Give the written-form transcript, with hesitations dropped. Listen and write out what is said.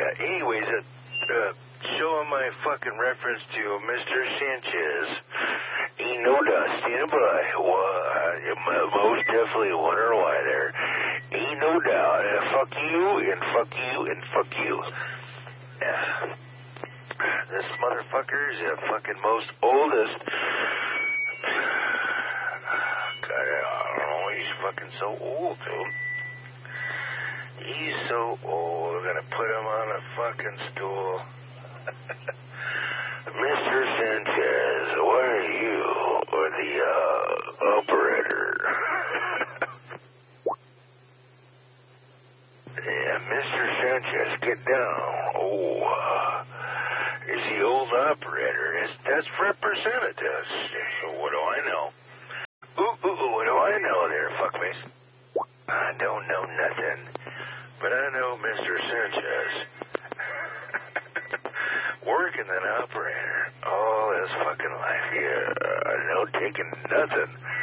Anyways, showing my fucking reference to Mr. Sanchez. Ain't no doubt, standing by. Most definitely wondering why there. Ain't no doubt. Fuck you, and fuck you, and fuck you. This motherfucker's the fucking most oldest. God, I don't know. He's fucking so old, dude. He's so old. I'm gonna put him on a fucking stool. Mr. Sanchez, what are you? Or the operator? Yeah, Mr. Sanchez, get down. Is the old operator? That's representatives. What do I know? What do I know there, fuckface? I don't know nothing, but I know Mr. Sanchez. Working an operator all his fucking life. Yeah, no taking nothing.